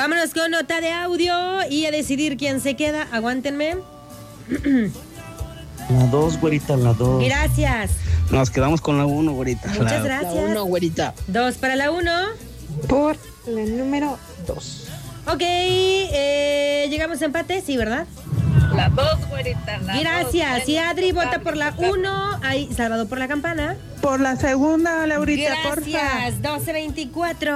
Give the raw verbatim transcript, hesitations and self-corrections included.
Vámonos con nota de audio y a decidir quién se queda. Aguántenme. La dos, güerita, la dos. Gracias. Nos quedamos con la uno, güerita. Muchas la, gracias. La uno, güerita. Dos para la uno. Por la número dos. Ok, eh, llegamos a empate, sí, ¿verdad? La dos, güerita. La Gracias. dos. Y Adri vota por la uno. Ahí, Salvador por la campana. Por la segunda, Laurita, porfa. Gracias. doce veinticuatro.